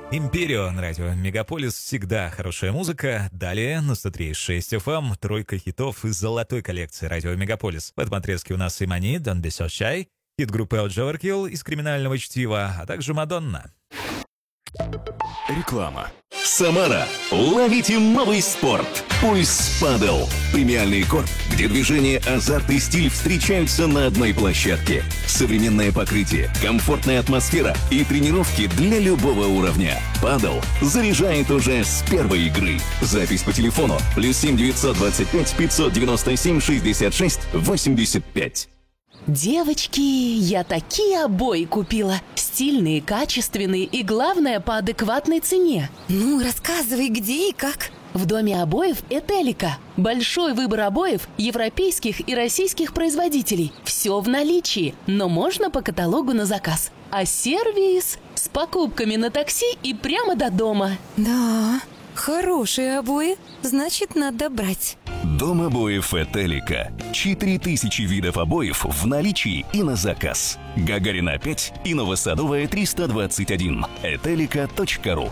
Империо на радио Мегаполис. Всегда хорошая музыка. Далее на 103.6 FM тройка хитов из золотой коллекции радио Мегаполис. В этом отрезке у нас Имани, Don't Be So Shy, хит группы Overkill из криминального чтива, а также Мадонна. Реклама. Самара. Ловите новый спорт. Пульс Падел. Премиальный корт, где движение, азарт и стиль встречаются на одной площадке. Современное покрытие, комфортная атмосфера и тренировки для любого уровня. Падел заряжает уже с первой игры. Запись по телефону +7 925 597 66 85. Девочки, я такие обои купила. Стильные, качественные и, главное, по адекватной цене. Ну, рассказывай, где и как. В доме обоев «Этелика». Большой выбор обоев европейских и российских производителей. Все в наличии, но можно по каталогу на заказ. А сервис с покупками на такси и прямо до дома. Да, хорошие обои, значит, надо брать. Дом обоев «Этелика». 4000 видов обоев в наличии и на заказ. Гагарина 5 и Новосадовая 321. Этелика.ру.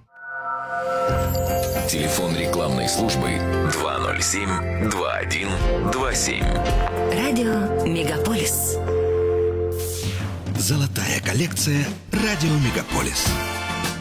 Телефон рекламной службы 207-2127. Радио Мегаполис. Золотая коллекция «Радио Мегаполис».